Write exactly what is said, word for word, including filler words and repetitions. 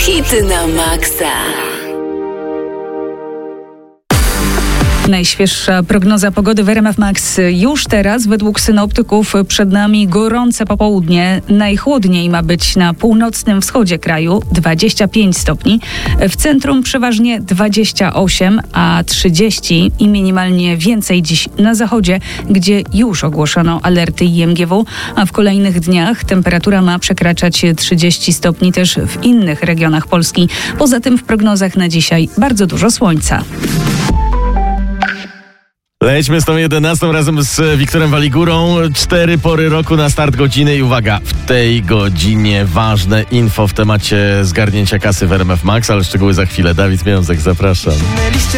Hity na maksa. Najświeższa prognoza pogody w R M F Max już teraz. Według synoptyków przed nami gorące popołudnie. Najchłodniej ma być na północnym wschodzie kraju, dwadzieścia pięć stopni. W centrum przeważnie dwadzieścia osiem, a trzydzieści i minimalnie więcej dziś na zachodzie, gdzie już ogłoszono alerty I M G W, a w kolejnych dniach temperatura ma przekraczać trzydzieści stopni też w innych regionach Polski. Poza tym w prognozach na dzisiaj bardzo dużo słońca. Lećmy z tą jedenastą razem z Wiktorem Waligurą. Cztery pory roku na start godziny i uwaga, w tej godzinie ważne info w temacie zgarnięcia kasy w R M F Max, ale szczegóły za chwilę. Dawid Miązek, zapraszam.